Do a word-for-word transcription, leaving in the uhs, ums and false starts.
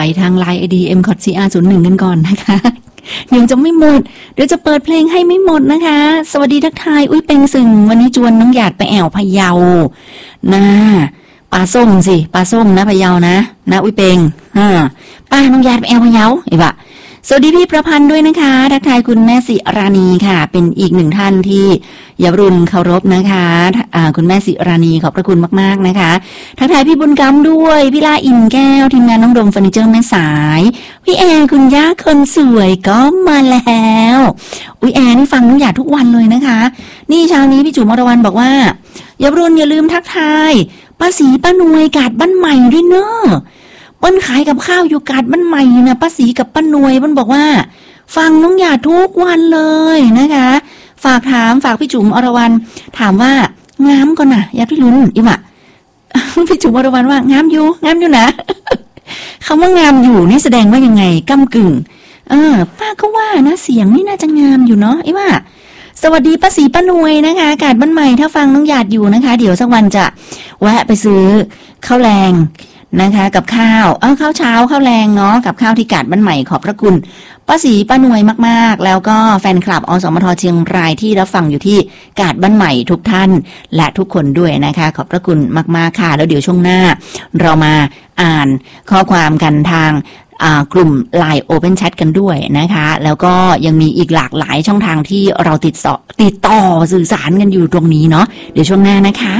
ไปทางไลน์ ไอ ดี เอ็ม ซี อาร์ ศูนย์ หนึ่ง กันก่อนนะคะเดี๋ยวจะไม่หมดเดี๋ยวจะเปิดเพลงให้ไม่หมดนะคะสวัสดีทักทายอุ้ยเป็งสึงวันนี้จวนน้องหยาดไปแอวพะเยานะปลาส้มสิปลาส้มนะพะเยานะนะอุ้ยเป็งอ่าป้าน้องหยาดไปแอวพะเยาไอ้บะสวัสดีพี่ประพันธ์ด้วยนะคะทักทายคุณแม่สิราณีค่ะเป็นอีกหนึ่งท่านที่ยารุณเคารพนะคะอ่าคุณแม่สิราณีขอบพระคุณมากๆนะคะทักทายพี่บุญกำด้วยพี่ลาอินแก้วทีมงานน้องดมเฟอร์นิเจอร์แม่สายพี่แอนคุณย่าคนสวยก็มาแล้วอุ้ยแอนนี่ฟังน้องหยาดทุกวันเลยนะคะนี่เช้านี้พี่จุ๋มอรวรรณบอกว่ายารุณอย่าลืมทักทายป้าสีป้านวยกาดบ้านใหม่ด้วยเนอะเปิ้นขายกับข้าวอยู่กาดบ้านใหม่นะป้าสีกับป้านวยเปิ้นบอกว่าฟังน้องหยาดทุกวันเลยนะคะฝากถามฝากพี่จุ๋มอรวรรณถามว่างามก่อนนะยาพี่ลุ้นอีหมะพี่จุ๋มอรวรรณว่างามอยู่งามอยู่นะคำว่างามอยู่นี่แสดงว่ายังไงก้ำกึ่งเออป้าก็ว่านะเสียงนี่น่าจะงามอยู่เนาะอีหมะสวัสดีป้าสีป้านวยนะคะกาดบ้านใหม่ถ้าฟังน้องหยาดอยู่นะคะเดี๋ยวสักวันจะแวะไปซื้อข้าวแรงนะคะกับข้าวเออข้าวเช้าข้าวแรงเนาะกับข้าวที่กาดบ้านใหม่ขอบพระคุณป้าสีป้านวยมากๆแล้วก็แฟนคลับอสมทเชียงรายที่รับฟังอยู่ที่กาดบ้านใหม่ทุกท่านและทุกคนด้วยนะคะขอบพระคุณมากๆค่ะแล้วเดี๋ยวช่วงหน้าเรามาอ่านข้อความกันทางกลุ่ม ไลน์ Open Chat กันด้วยนะคะแล้วก็ยังมีอีกหลากหลายช่องทางที่เราติดต่อติดต่อสื่อสารกันอยู่ตรงนี้เนาะเดี๋ยวช่วงหน้านะคะ